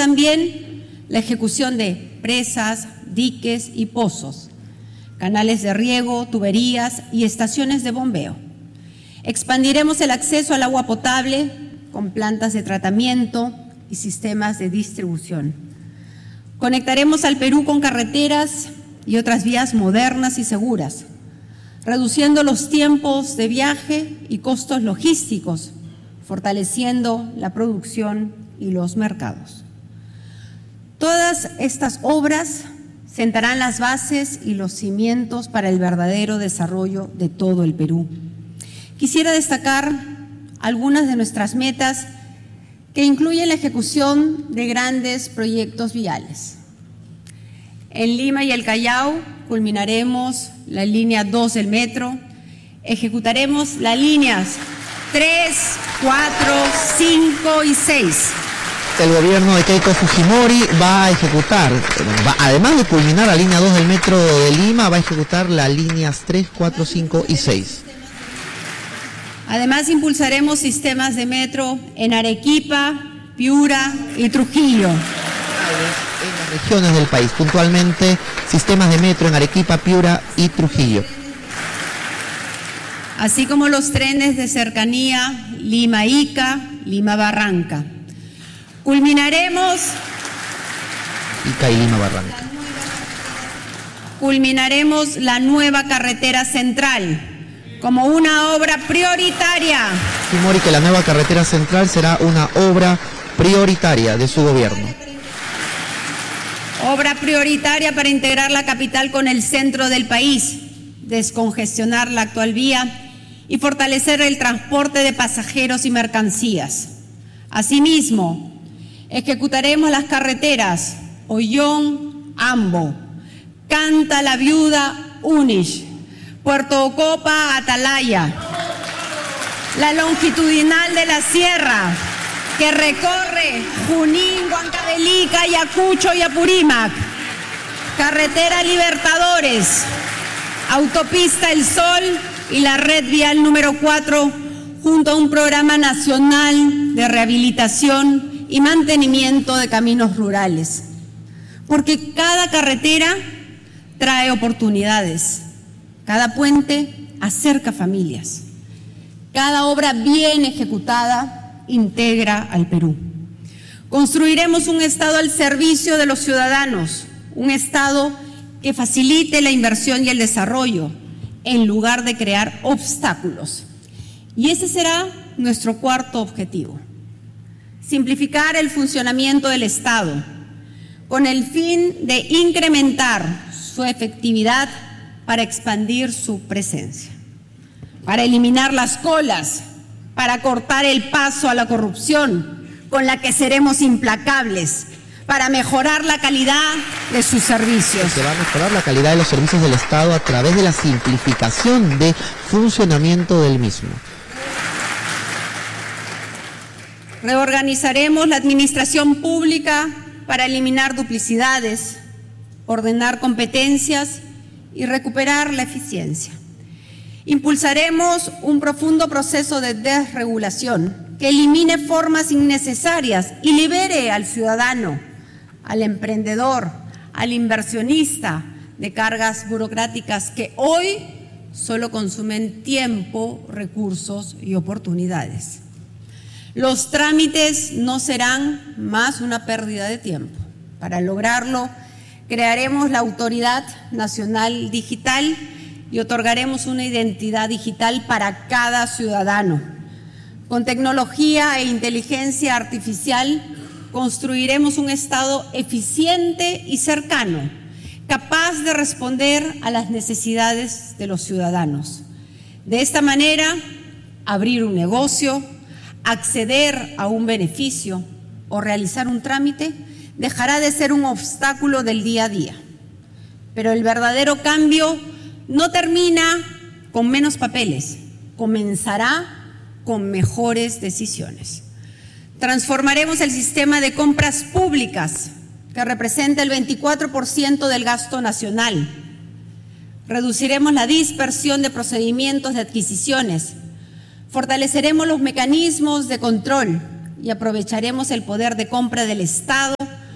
también la ejecución de presas, diques y pozos, canales de riego, tuberías y estaciones de bombeo. Expandiremos el acceso al agua potable con plantas de tratamiento y sistemas de distribución. Conectaremos al Perú con carreteras y otras vías modernas y seguras, reduciendo los tiempos de viaje y costos logísticos, fortaleciendo la producción y los mercados. Todas estas obras sentarán las bases y los cimientos para el verdadero desarrollo de todo el Perú. Quisiera destacar algunas de nuestras metas que incluyen la ejecución de grandes proyectos viales. En Lima y el Callao culminaremos la línea 2 del metro, ejecutaremos las líneas 3, 4, 5 y 6. El gobierno de Keiko Fujimori va a ejecutar, además de culminar la línea 2 del metro de Lima, va a ejecutar las líneas 3, 4, 5 y 6. Además, impulsaremos sistemas de metro en Arequipa, Piura y Trujillo. En las regiones del país, puntualmente sistemas de metro en Arequipa, Piura y Trujillo. Así como los trenes de cercanía Lima-Ica, Lima-Barranca. Culminaremos Ica y Lima-Barranca. Culminaremos la nueva carretera central como una obra prioritaria. Fujimori, que la nueva carretera central será una obra prioritaria de su gobierno. Obra prioritaria para integrar la capital con el centro del país, descongestionar la actual vía y fortalecer el transporte de pasajeros y mercancías. Asimismo, ejecutaremos las carreteras Ollón-Ambo, Canta la Viuda, Unish, Puerto Ocopa, Atalaya, la longitudinal de la sierra que recorre Junín, Huancavelica, Ayacucho y Apurímac, carretera Libertadores, autopista El Sol y la red vial número 4, junto a un programa nacional de rehabilitación y mantenimiento de caminos rurales. Porque cada carretera trae oportunidades, cada puente acerca familias, cada obra bien ejecutada integra al Perú. Construiremos un Estado al servicio de los ciudadanos, un Estado que facilite la inversión y el desarrollo, en lugar de crear obstáculos. Y ese será nuestro cuarto objetivo: simplificar el funcionamiento del Estado, con el fin de incrementar su efectividad para expandir su presencia, para eliminar las colas, para cortar el paso a la corrupción, con la que seremos implacables, para mejorar la calidad de sus servicios. Se va a mejorar la calidad de los servicios del Estado a través de la simplificación de funcionamiento del mismo. Reorganizaremos la administración pública para eliminar duplicidades, ordenar competencias y recuperar la eficiencia. Impulsaremos un profundo proceso de desregulación que elimine formas innecesarias y libere al ciudadano, al emprendedor, al inversionista de cargas burocráticas que hoy solo consumen tiempo, recursos y oportunidades. Los trámites no serán más una pérdida de tiempo. Para lograrlo, crearemos la Autoridad Nacional Digital y otorgaremos una identidad digital para cada ciudadano. Con tecnología e inteligencia artificial construiremos un Estado eficiente y cercano, capaz de responder a las necesidades de los ciudadanos. De esta manera, abrir un negocio, acceder a un beneficio o realizar un trámite dejará de ser un obstáculo del día a día. Pero el verdadero cambio no termina con menos papeles, comenzará con mejores decisiones. Transformaremos el sistema de compras públicas, que representa el 24% del gasto nacional. Reduciremos la dispersión de procedimientos de adquisiciones. Fortaleceremos los mecanismos de control y aprovecharemos el poder de compra del Estado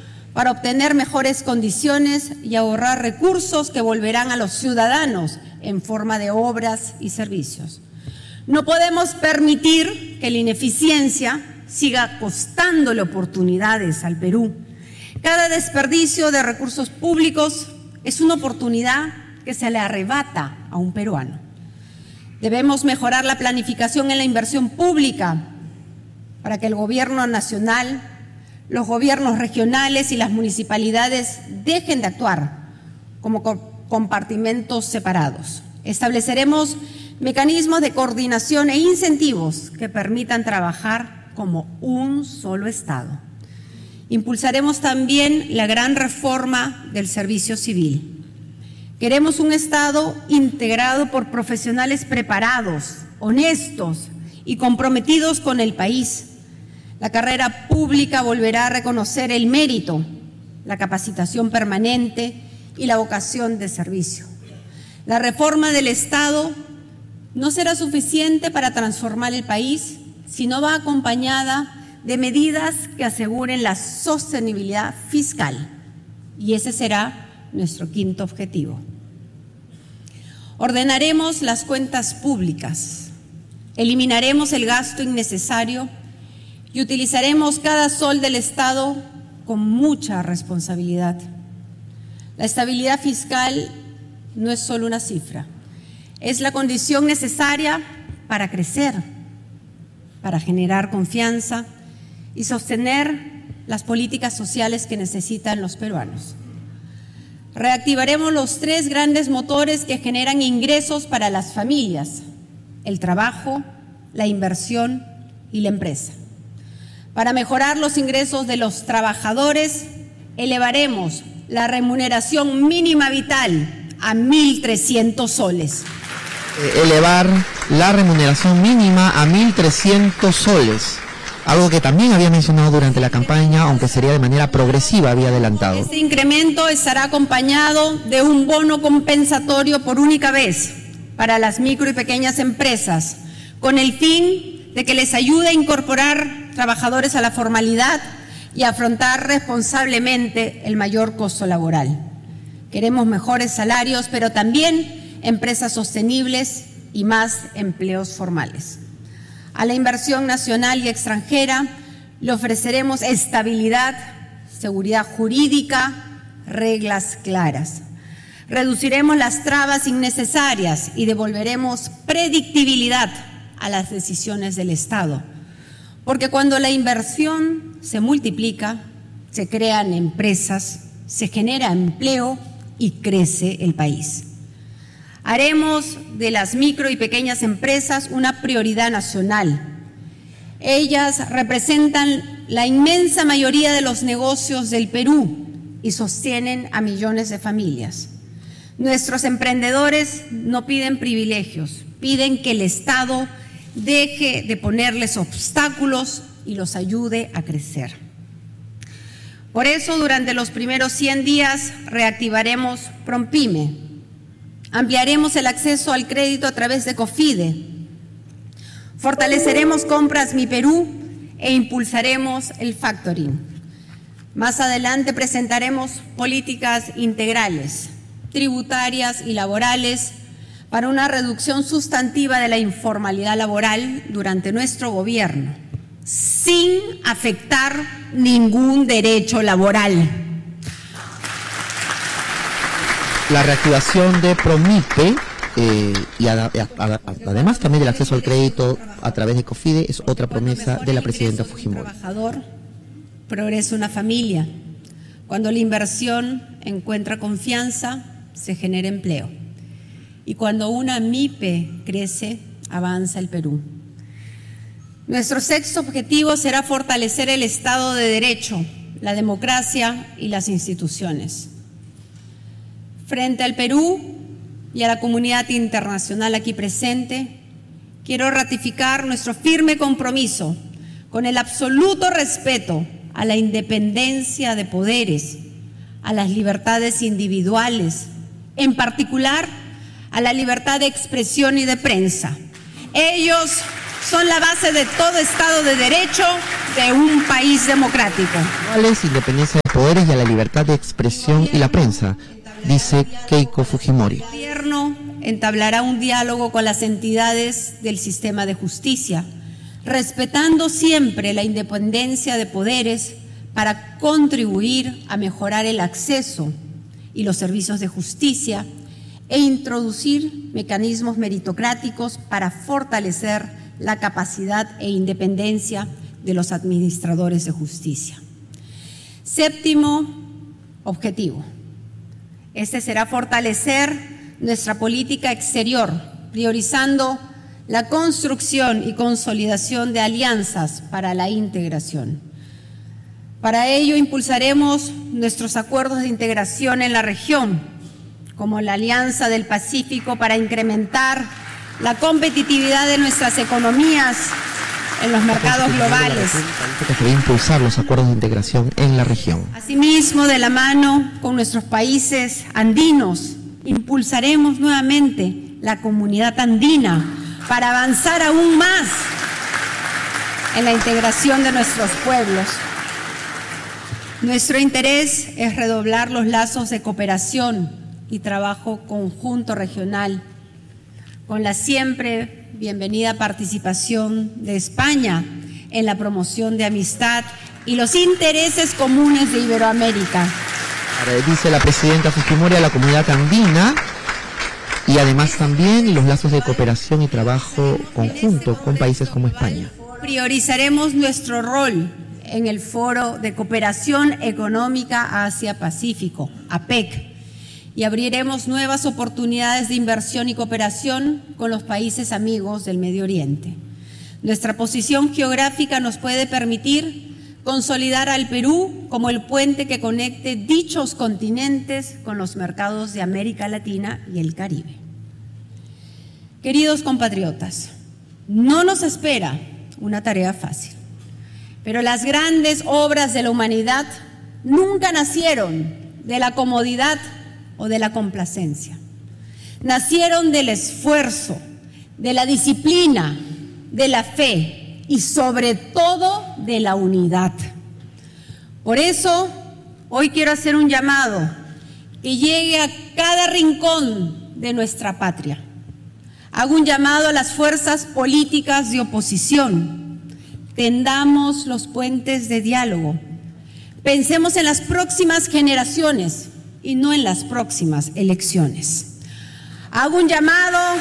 para obtener mejores condiciones y ahorrar recursos que volverán a los ciudadanos en forma de obras y servicios. No podemos permitir que la ineficiencia siga costándole oportunidades al Perú. Cada desperdicio de recursos públicos es una oportunidad que se le arrebata a un peruano. Debemos mejorar la planificación en la inversión pública para que el gobierno nacional, los gobiernos regionales y las municipalidades dejen de actuar como compartimentos separados. Estableceremos mecanismos de coordinación e incentivos que permitan trabajar como un solo Estado. Impulsaremos también la gran reforma del servicio civil. Queremos un Estado integrado por profesionales preparados, honestos y comprometidos con el país. La carrera pública volverá a reconocer el mérito, la capacitación permanente y la vocación de servicio. La reforma del Estado no será suficiente para transformar el país si no va acompañada de medidas que aseguren la sostenibilidad fiscal. Y ese será nuestro quinto objetivo. Ordenaremos las cuentas públicas, eliminaremos el gasto innecesario y utilizaremos cada sol del Estado con mucha responsabilidad. La estabilidad fiscal no es solo una cifra, es la condición necesaria para crecer, para generar confianza y sostener las políticas sociales que necesitan los peruanos. Reactivaremos los tres grandes motores que generan ingresos para las familias: el trabajo, la inversión y la empresa. Para mejorar los ingresos de los trabajadores, elevaremos la remuneración mínima vital a 1.300 soles. Elevar la remuneración mínima a 1.300 soles. Algo que también había mencionado durante la campaña, aunque sería de manera progresiva, había adelantado. Este incremento estará acompañado de un bono compensatorio por única vez para las micro y pequeñas empresas, con el fin de que les ayude a incorporar trabajadores a la formalidad y afrontar responsablemente el mayor costo laboral. Queremos mejores salarios, pero también empresas sostenibles y más empleos formales. A la inversión nacional y extranjera le ofreceremos estabilidad, seguridad jurídica, reglas claras. Reduciremos las trabas innecesarias y devolveremos predictibilidad a las decisiones del Estado. Porque cuando la inversión se multiplica, se crean empresas, se genera empleo y crece el país. Haremos de las micro y pequeñas empresas una prioridad nacional. Ellas representan la inmensa mayoría de los negocios del Perú y sostienen a millones de familias. Nuestros emprendedores no piden privilegios, piden que el Estado deje de ponerles obstáculos y los ayude a crecer. Por eso, durante los primeros 100 días reactivaremos PROMPYME. Ampliaremos el acceso al crédito a través de COFIDE. Fortaleceremos Compras Mi Perú e impulsaremos el factoring. Más adelante presentaremos políticas integrales, tributarias y laborales para una reducción sustantiva de la informalidad laboral durante nuestro gobierno, sin afectar ningún derecho laboral. La reactivación de PROMIPE y además también del acceso al crédito a través de COFIDE es otra promesa de la presidenta Fujimori. Trabajador, progresa una familia. Cuando la inversión encuentra confianza, se genera empleo. Y cuando una MIPE crece, avanza el Perú. Nuestro sexto objetivo será fortalecer el Estado de Derecho, la democracia y las instituciones. Frente al Perú y a la comunidad internacional aquí presente, quiero ratificar nuestro firme compromiso con el absoluto respeto a la independencia de poderes, a las libertades individuales, en particular a la libertad de expresión y de prensa. Ellos son la base de todo Estado de Derecho de un país democrático. Independencia de poderes y a la libertad de expresión y la prensa, dice Keiko Fujimori. El gobierno entablará un diálogo con las entidades del sistema de justicia, respetando siempre la independencia de poderes para contribuir a mejorar el acceso y los servicios de justicia e introducir mecanismos meritocráticos para fortalecer la capacidad e independencia de los administradores de justicia. Séptimo objetivo. Este será fortalecer nuestra política exterior, priorizando la construcción y consolidación de alianzas para la integración. Para ello impulsaremos nuestros acuerdos de integración en la región, como la Alianza del Pacífico para incrementar la competitividad de nuestras economías en los mercados globales. Que se va a impulsar los acuerdos de integración en la región. Asimismo, de la mano con nuestros países andinos, impulsaremos nuevamente la comunidad andina para avanzar aún más en la integración de nuestros pueblos. Nuestro interés es redoblar los lazos de cooperación y trabajo conjunto regional, con la siempre bienvenida participación de España en la promoción de amistad y los intereses comunes de Iberoamérica. Dice la presidenta Fujimori a la comunidad andina y además también los lazos de cooperación y trabajo conjunto con países como España. Priorizaremos nuestro rol en el Foro de Cooperación Económica Asia-Pacífico, APEC, y abriremos nuevas oportunidades de inversión y cooperación con los países amigos del Medio Oriente. Nuestra posición geográfica nos puede permitir consolidar al Perú como el puente que conecte dichos continentes con los mercados de América Latina y el Caribe. Queridos compatriotas, no nos espera una tarea fácil, pero las grandes obras de la humanidad nunca nacieron de la comodidad o de la complacencia. Nacieron del esfuerzo, de la disciplina, de la fe y sobre todo de la unidad. Por eso, hoy quiero hacer un llamado que llegue a cada rincón de nuestra patria. Hago un llamado a las fuerzas políticas de oposición. Tendamos los puentes de diálogo. Pensemos en las próximas generaciones y no en las próximas elecciones. Hago un llamado.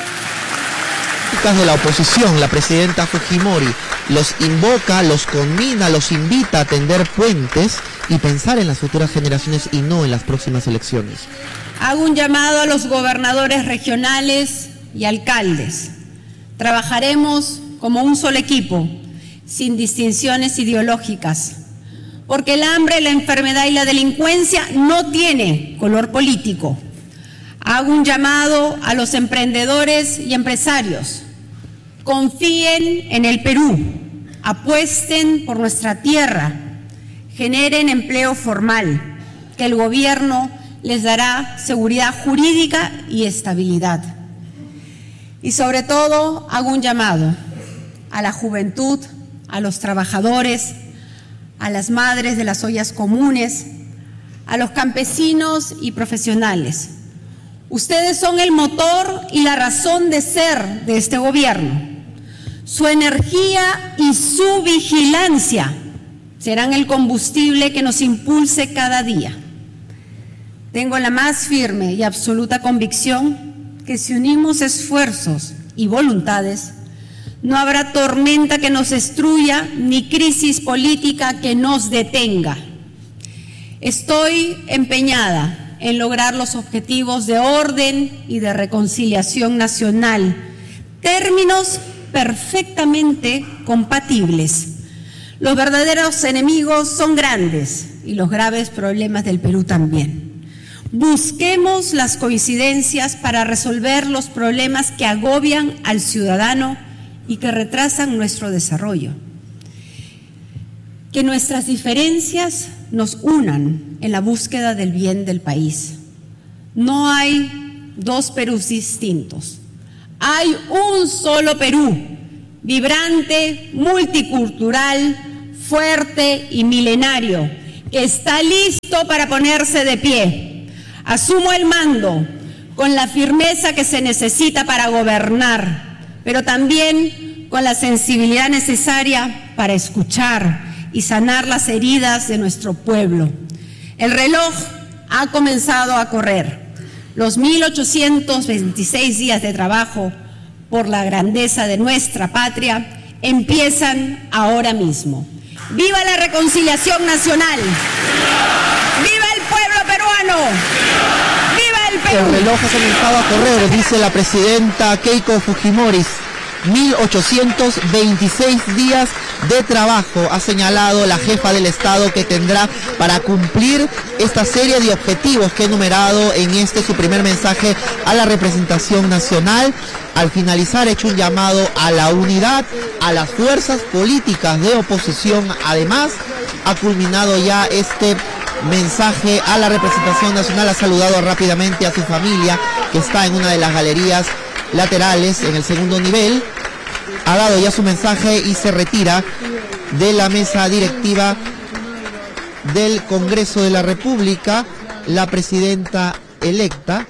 De la oposición, la presidenta Fujimori los invoca, los conmina, los invita a tender puentes y pensar en las futuras generaciones y no en las próximas elecciones. Hago un llamado a los gobernadores regionales y alcaldes. Trabajaremos como un solo equipo, sin distinciones ideológicas, porque el hambre, la enfermedad y la delincuencia no tiene color político. Hago un llamado a los emprendedores y empresarios. Confíen en el Perú, apuesten por nuestra tierra, generen empleo formal, que el gobierno les dará seguridad jurídica y estabilidad. Y sobre todo, hago un llamado a la juventud, a los trabajadores, a las madres de las ollas comunes, a los campesinos y profesionales. Ustedes son el motor y la razón de ser de este gobierno. Su energía y su vigilancia serán el combustible que nos impulse cada día. Tengo la más firme y absoluta convicción que si unimos esfuerzos y voluntades, no habrá tormenta que nos destruya ni crisis política que nos detenga. Estoy empeñada en lograr los objetivos de orden y de reconciliación nacional, términos perfectamente compatibles. Los verdaderos enemigos son grandes y los graves problemas del Perú también. Busquemos las coincidencias para resolver los problemas que agobian al ciudadano y que retrasan nuestro desarrollo. Que nuestras diferencias nos unan en la búsqueda del bien del país. No hay dos Perús distintos. Hay un solo Perú, vibrante, multicultural, fuerte y milenario, que está listo para ponerse de pie. Asumo el mando con la firmeza que se necesita para gobernar, pero también con la sensibilidad necesaria para escuchar y sanar las heridas de nuestro pueblo. El reloj ha comenzado a correr. Los 1826 días de trabajo por la grandeza de nuestra patria empiezan ahora mismo. ¡Viva la reconciliación nacional! ¡Viva el pueblo peruano! ¡Viva el Perú! El reloj ha comenzado a correr, dice la presidenta Keiko Fujimori. 1826 días de trabajo ha señalado la jefa del Estado que tendrá para cumplir esta serie de objetivos que he enumerado en su primer mensaje a la representación nacional. Al finalizar, ha hecho un llamado a la unidad, a las fuerzas políticas de oposición. Además, ha culminado ya este mensaje a la representación nacional, ha saludado rápidamente a su familia que está en una de las galerías laterales en el segundo nivel, ha dado ya su mensaje y se retira de la mesa directiva del Congreso de la República. La presidenta electa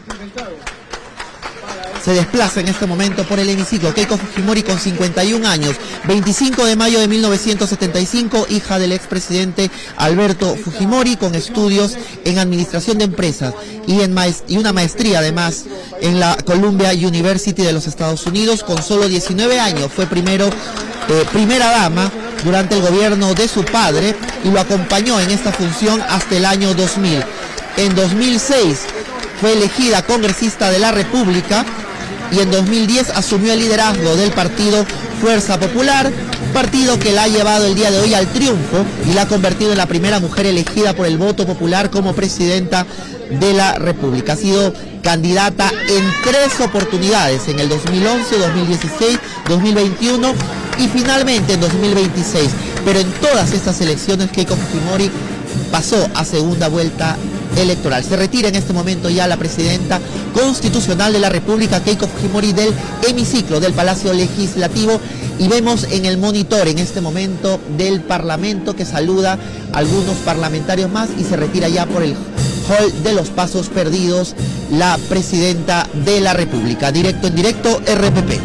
se desplaza en este momento por el hemiciclo. Keiko Fujimori, con 51 años, 25 de mayo de 1975, hija del expresidente Alberto Fujimori, con estudios en Administración de Empresas y una maestría además en la Columbia University de los Estados Unidos. Con solo 19 años fue primera dama durante el gobierno de su padre y lo acompañó en esta función hasta el año 2000. En 2006 fue elegida congresista de la República y en 2010 asumió el liderazgo del partido Fuerza Popular, partido que la ha llevado el día de hoy al triunfo y la ha convertido en la primera mujer elegida por el voto popular como presidenta de la República. Ha sido candidata en 3 oportunidades, en el 2011, 2016, 2021 y finalmente en 2026. Pero en todas estas elecciones Keiko Fujimori pasó a segunda vuelta electoral. Se retira en este momento ya la presidenta constitucional de la República, Keiko Fujimori, del hemiciclo del Palacio Legislativo, y vemos en el monitor en este momento del Parlamento que saluda a algunos parlamentarios más y se retira ya por el hall de los Pasos Perdidos la presidenta de la República. Directo en directo, RPP.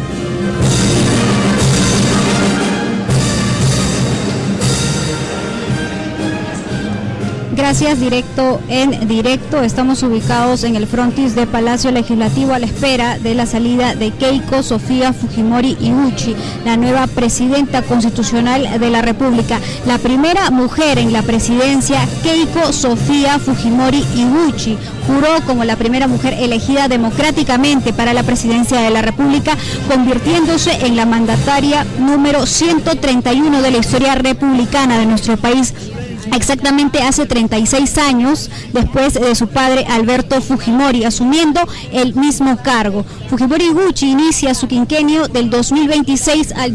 Gracias, directo en directo. Estamos ubicados en el frontis de Palacio Legislativo a la espera de la salida de Keiko Sofía Fujimori Iguchi, la nueva presidenta constitucional de la República. La primera mujer en la presidencia, Keiko Sofía Fujimori Iguchi, juró como la primera mujer elegida democráticamente para la presidencia de la República, convirtiéndose en la mandataria número 131 de la historia republicana de nuestro país. Exactamente hace 36 años después de su padre Alberto Fujimori, asumiendo el mismo cargo. Fujimori Iguchi inicia su quinquenio del 2026 al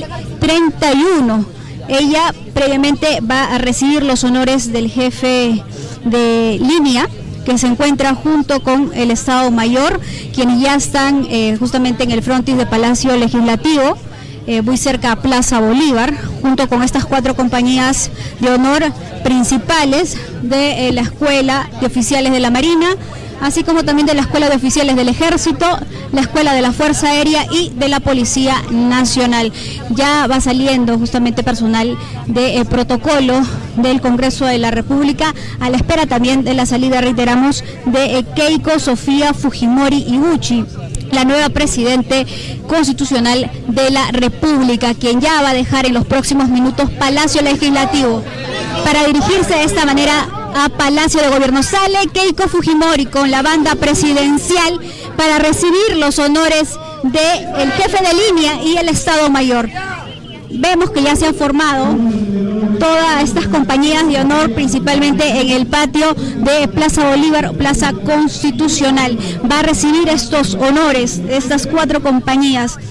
2031. Ella previamente va a recibir los honores del jefe de línea, que se encuentra junto con el Estado Mayor, quienes ya están justamente en el frontis de Palacio Legislativo, muy cerca a Plaza Bolívar, junto con estas 4 compañías de honor principales de la Escuela de Oficiales de la Marina, así como también de la Escuela de Oficiales del Ejército, la Escuela de la Fuerza Aérea y de la Policía Nacional. Ya va saliendo justamente personal de protocolo del Congreso de la República, a la espera también de la salida, reiteramos, de Keiko Sofía Fujimori Iguchi, la nueva presidente constitucional de la República, quien ya va a dejar en los próximos minutos Palacio Legislativo para dirigirse de esta manera a Palacio de Gobierno. Sale Keiko Fujimori con la banda presidencial para recibir los honores del jefe de línea y el Estado Mayor. Vemos que ya se han formado todas estas compañías de honor, principalmente en el patio de Plaza Bolívar, Plaza Constitucional. Va a recibir estos honores de estas 4 compañías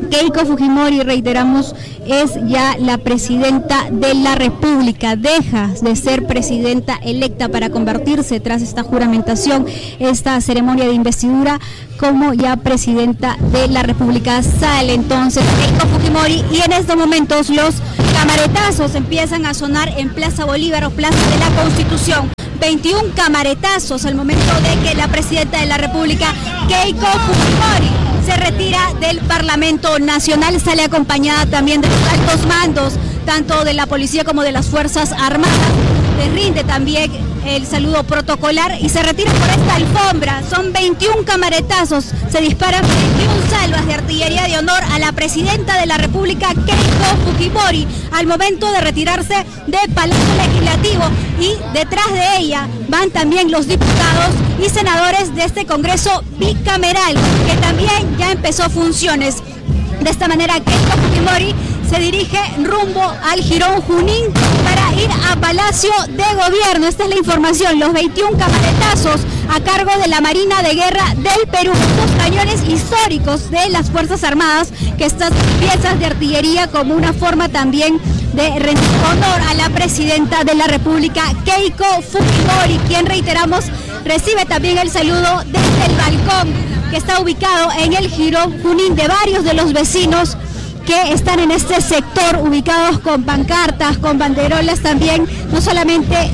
Keiko Fujimori, reiteramos, es ya la presidenta de la República, deja de ser presidenta electa para convertirse tras esta juramentación, esta ceremonia de investidura, como ya presidenta de la República. Sale entonces Keiko Fujimori y en estos momentos los camaretazos empiezan a sonar en Plaza Bolívar o Plaza de la Constitución. 21 camaretazos al momento de que la presidenta de la República, Keiko Fujimori, se retira del Parlamento Nacional, sale acompañada también de los altos mandos, tanto de la policía como de las Fuerzas Armadas. Le rinde también el saludo protocolar y se retira por esta alfombra. Son 21 camaretazos, se disparan 21 salvas de artillería de honor a la presidenta de la República, Keiko Fujimori, al momento de retirarse del Palacio Legislativo, y detrás de ella van también los diputados y senadores de este Congreso bicameral, que también ya empezó funciones. De esta manera, Keiko Fujimori se dirige rumbo al Jirón Junín para ir a Palacio de Gobierno. Esta es la información, los 21 camaretazos a cargo de la Marina de Guerra del Perú, estos cañones históricos de las Fuerzas Armadas, que estas piezas de artillería como una forma también de rendir honor a la presidenta de la República, Keiko Fujimori, quien, reiteramos, recibe también el saludo desde el balcón que está ubicado en el Jirón Junín de varios de los vecinos que están en este sector, ubicados con pancartas, con banderolas también, no solamente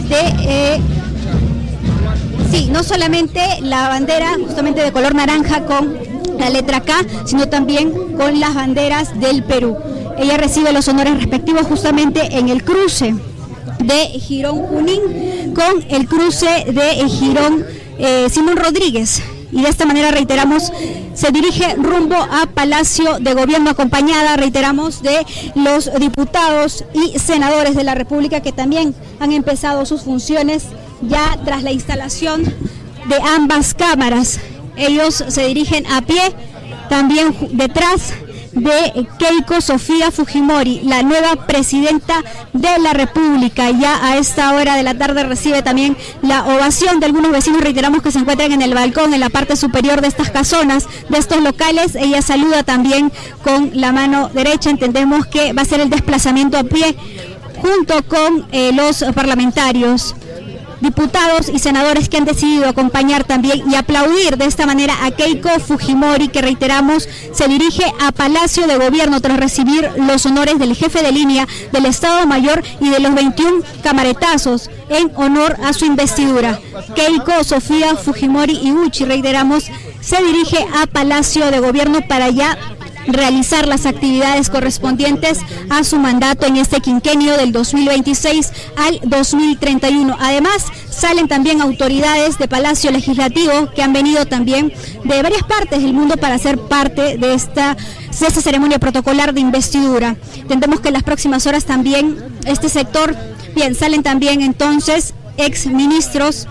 la bandera justamente de color naranja con la letra K, sino también con las banderas del Perú. Ella recibe los honores respectivos justamente en el cruce de Jirón Junín con el cruce de Jirón Simón Rodríguez. Y de esta manera, reiteramos, se dirige rumbo a Palacio de Gobierno, acompañada, reiteramos, de los diputados y senadores de la República, que también han empezado sus funciones ya tras la instalación de ambas cámaras. Ellos se dirigen a pie, también detrás de Keiko Sofía Fujimori, la nueva presidenta de la República. Ya a esta hora de la tarde recibe también la ovación de algunos vecinos, reiteramos, que se encuentran en el balcón, en la parte superior de estas casonas, de estos locales. Ella saluda también con la mano derecha. Entendemos que va a ser el desplazamiento a pie junto con los parlamentarios, diputados y senadores que han decidido acompañar también y aplaudir de esta manera a Keiko Fujimori, que, reiteramos, se dirige a Palacio de Gobierno tras recibir los honores del jefe de línea del Estado Mayor y de los 21 camaretazos en honor a su investidura. Keiko Sofía Fujimori Iguchi, reiteramos, se dirige a Palacio de Gobierno para ya realizar las actividades correspondientes a su mandato en este quinquenio del 2026 al 2031. Además, salen también autoridades de Palacio Legislativo que han venido también de varias partes del mundo para ser parte de esta ceremonia protocolar de investidura. Entendemos que en las próximas horas también este sector, bien, salen también entonces ex ministros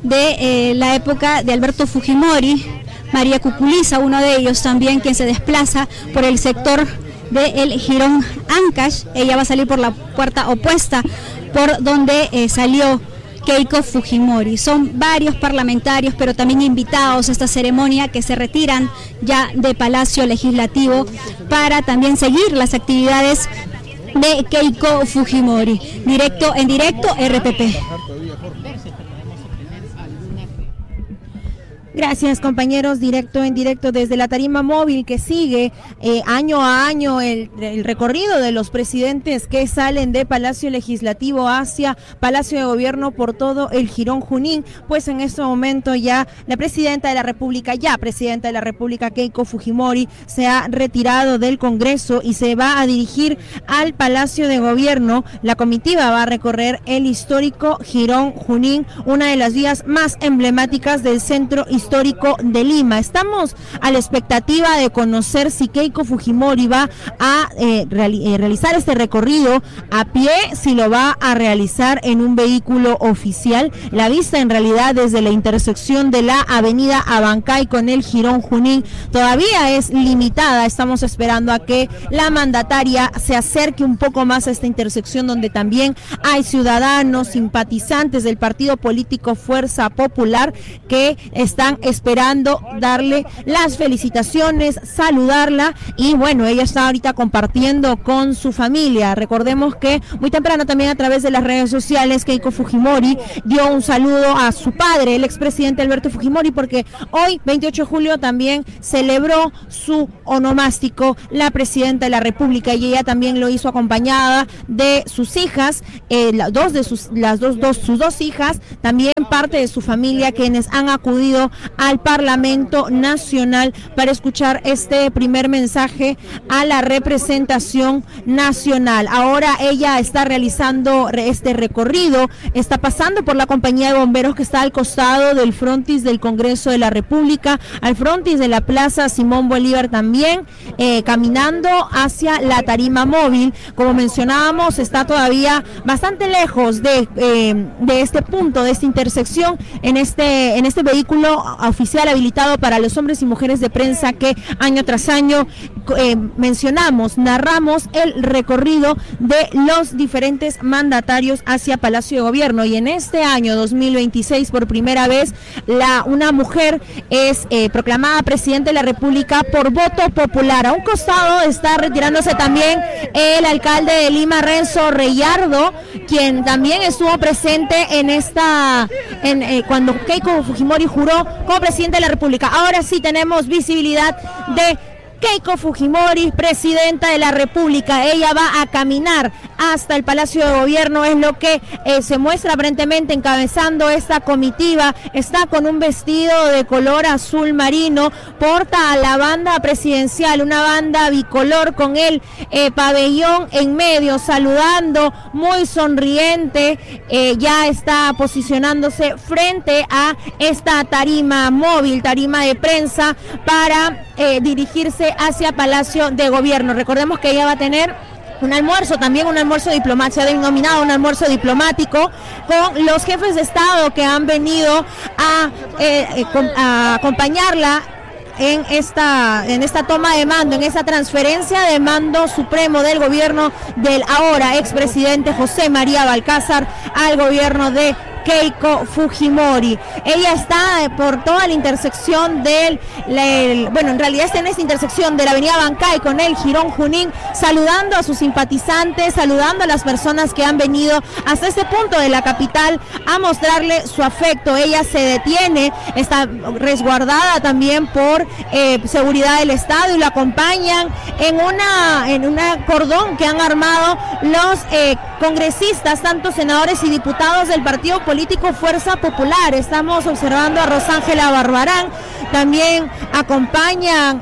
de la época de Alberto Fujimori, María Cuculiza, uno de ellos también, quien se desplaza por el sector del Jirón Ancash. Ella va a salir por la puerta opuesta por donde salió Keiko Fujimori. Son varios parlamentarios, pero también invitados a esta ceremonia, que se retiran ya de Palacio Legislativo para también seguir las actividades de Keiko Fujimori. En directo, RPP. Gracias, compañeros. En directo desde la tarima móvil, que sigue año a año el recorrido de los presidentes que salen de Palacio Legislativo hacia Palacio de Gobierno por todo el Jirón Junín. Pues en este momento ya la presidenta de la República, Keiko Fujimori, se ha retirado del Congreso y se va a dirigir al Palacio de Gobierno. La comitiva va a recorrer el histórico Jirón Junín, una de las vías más emblemáticas del centro histórico de Lima. Estamos a la expectativa de conocer si Keiko Fujimori va a realizar este recorrido a pie, si lo va a realizar en un vehículo oficial. La vista, en realidad, desde la intersección de la avenida Abancay con el Jirón Junín todavía es limitada. Estamos esperando a que la mandataria se acerque un poco más a esta intersección, donde también hay ciudadanos simpatizantes del partido político Fuerza Popular que están están esperando darle las felicitaciones, saludarla, y bueno, ella está ahorita compartiendo con su familia. Recordemos que muy temprano también a través de las redes sociales Keiko Fujimori dio un saludo a su padre, el expresidente Alberto Fujimori, porque hoy, 28 de julio, también celebró su onomástico la presidenta de la República, y ella también lo hizo acompañada de sus hijas, sus dos hijas, también parte de su familia, quienes han acudido al Parlamento Nacional para escuchar este primer mensaje a la representación nacional. Ahora ella está realizando este recorrido, está pasando por la compañía de bomberos que está al costado del frontis del Congreso de la República, al frontis de la Plaza Simón Bolívar también, caminando hacia la tarima móvil. Como mencionábamos, está todavía bastante lejos de este punto, de esta intersección, en este vehículo oficial habilitado para los hombres y mujeres de prensa que año tras año narramos el recorrido de los diferentes mandatarios hacia Palacio de Gobierno. Y en este año 2026, por primera vez, una mujer es proclamada presidente de la República por voto popular. A un costado está retirándose también el alcalde de Lima, Renzo Reyardo, quien también estuvo presente cuando Keiko Fujimori juró como presidente de la República. Ahora sí tenemos visibilidad de Keiko Fujimori, presidenta de la República. Ella va a caminar hasta el Palacio de Gobierno, es lo que se muestra aparentemente encabezando esta comitiva. Está con un vestido de color azul marino, porta a la banda presidencial, una banda bicolor con el pabellón en medio, saludando, muy sonriente. Ya está posicionándose frente a esta tarima móvil, tarima de prensa, para dirigirse hacia Palacio de Gobierno. Recordemos que ella va a tener un almuerzo diplomático, se ha denominado un almuerzo diplomático, con los jefes de Estado que han venido a acompañarla en esta toma de mando, en esta transferencia de mando supremo del gobierno del ahora expresidente José María Balcázar al gobierno de Keiko Fujimori. Ella está por toda la intersección en realidad está en esta intersección de la avenida Bancay con el Jirón Junín, saludando a sus simpatizantes, saludando a las personas que han venido hasta este punto de la capital a mostrarle su afecto. Ella se detiene, está resguardada también por seguridad del Estado, y la acompañan en una cordón que han armado los congresistas, tanto senadores y diputados del partido político Fuerza Popular. Estamos observando a Rosángela Barbarán, también acompañan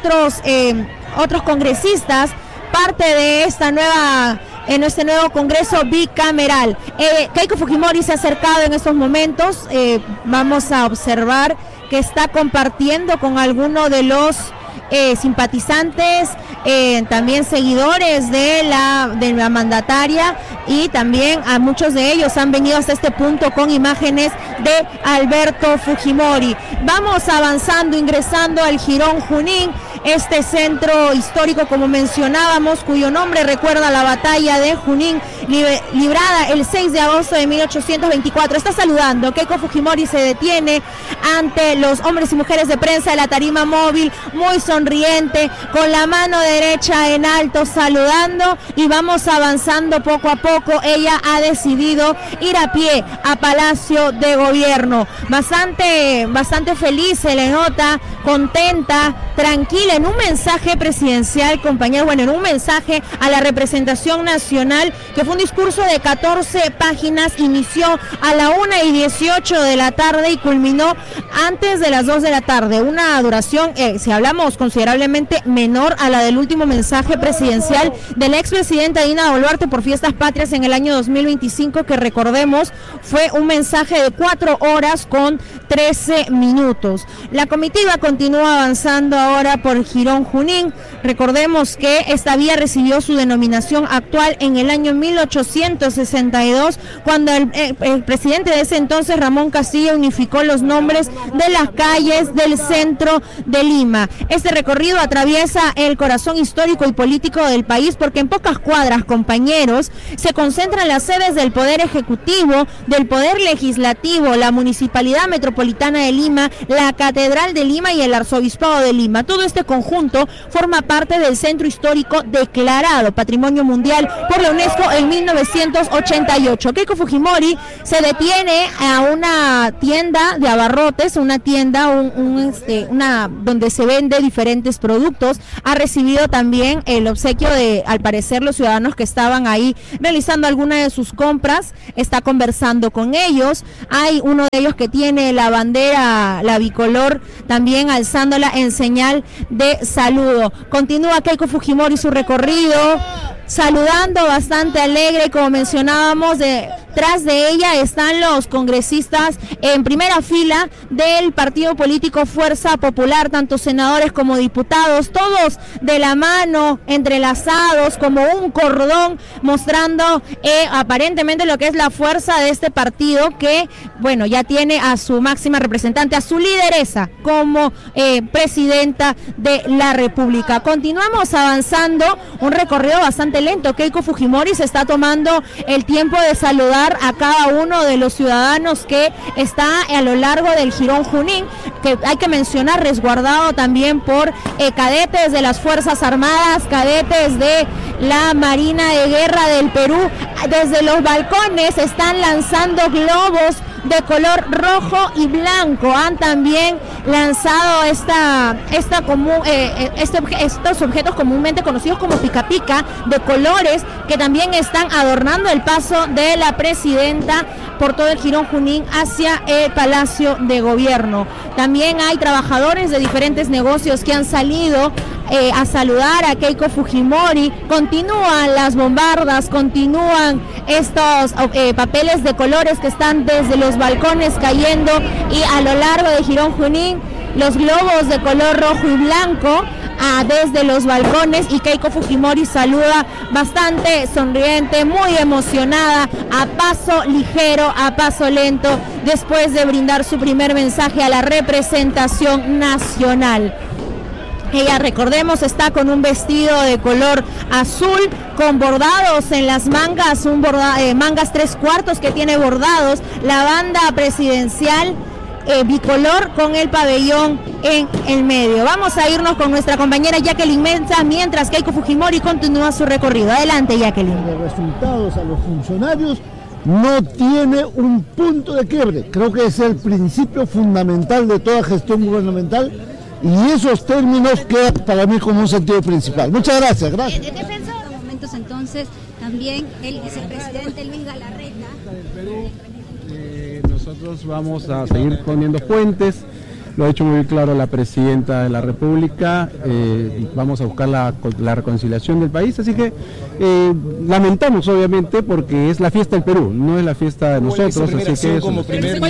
otros congresistas, parte de en este nuevo Congreso bicameral. Keiko Fujimori se ha acercado en estos momentos, vamos a observar que está compartiendo con alguno de los simpatizantes, también seguidores de la mandataria, y también a muchos de ellos han venido hasta este punto con imágenes de Alberto Fujimori. Vamos avanzando, ingresando al Jirón Junín, este centro histórico, como mencionábamos, cuyo nombre recuerda la batalla de Junín, librada el 6 de agosto de 1824. Está saludando. Keiko Fujimori se detiene ante los hombres y mujeres de prensa de la tarima móvil, muy sonriente, con la mano derecha en alto, saludando, y vamos avanzando poco a poco. Ella ha decidido ir a pie a Palacio de Gobierno. Bastante feliz, se le nota, contenta, tranquila, en un mensaje presidencial, compañeros, en un mensaje a la representación nacional, que fue un discurso de 14 páginas, inició a la 1:18 de la tarde y culminó antes de las 2 de la tarde, una duración, si hablamos, considerablemente menor a la del último mensaje presidencial de la expresidenta Dina Boluarte por Fiestas Patrias en el año 2025, que recordemos fue un mensaje de 4 horas con 13 minutos. La comitiva continúa avanzando ahora por Girón Junín. Recordemos que esta vía recibió su denominación actual en el año 1862, cuando el presidente de ese entonces, Ramón Castilla, unificó los nombres de las calles del centro de Lima. Este recorrido atraviesa el corazón histórico y político del país, porque en pocas cuadras, compañeros, se concentran las sedes del Poder Ejecutivo, del Poder Legislativo, la Municipalidad Metropolitana de Lima, la Catedral de Lima y el Arzobispado de Lima. Todo este conjunto forma parte del centro histórico declarado Patrimonio Mundial por la UNESCO en 1988. Keiko Fujimori se detiene a una tienda de abarrotes, una tienda donde se vende diferentes productos. Ha recibido también el obsequio de, al parecer, los ciudadanos que estaban ahí realizando alguna de sus compras. Está conversando con ellos. Hay uno de ellos que tiene la bandera, la bicolor, también alzándola en señal de saludo. Continúa Keiko Fujimori su recorrido, saludando bastante alegre, como mencionábamos. Detrás de ella están los congresistas en primera fila del partido político Fuerza Popular, tanto senadores como diputados, todos de la mano, entrelazados como un cordón, mostrando aparentemente lo que es la fuerza de este partido, que, bueno, ya tiene a su máxima representante, a su lideresa como presidenta de la República. Continuamos avanzando, un recorrido bastante lento. Keiko Fujimori se está tomando el tiempo de saludar a cada uno de los ciudadanos que está a lo largo del Girón Junín, que hay que mencionar, resguardado también por cadetes de las Fuerzas Armadas, cadetes de la Marina de Guerra del Perú. Desde los balcones están lanzando globos de color rojo y blanco. Han también lanzado estos objetos comúnmente conocidos como pica pica, de colores, que también están adornando el paso de la presidenta por todo el Girón Junín hacia el Palacio de Gobierno. También hay trabajadores de diferentes negocios que han salido a saludar a Keiko Fujimori. Continúan las bombardas, continúan estos papeles de colores que están desde los balcones cayendo, y a lo largo de Girón Junín los globos de color rojo y blanco desde los balcones, y Keiko Fujimori saluda bastante sonriente, muy emocionada, a paso ligero, a paso lento, después de brindar su primer mensaje a la representación nacional. Ella, recordemos, está con un vestido de color azul con bordados en las mangas, mangas 3/4 que tiene bordados, la banda presidencial bicolor con el pabellón en el medio. Vamos a irnos con nuestra compañera Jacqueline Mensa mientras Keiko Fujimori continúa su recorrido. Adelante, Jacqueline. De resultados a los funcionarios no tiene un punto de quiebre. Creo que es el principio fundamental de toda gestión gubernamental, y esos términos quedan para mí como un sentido principal. Muchas gracias. Gracias. Defensor, en momentos entonces también el vicepresidente Luis Galarreta. Nosotros vamos a seguir poniendo puentes, lo ha hecho muy claro la presidenta de la República. Vamos a buscar la reconciliación del país, así que lamentamos obviamente porque es la fiesta del Perú, no es la fiesta de nosotros, así que como primer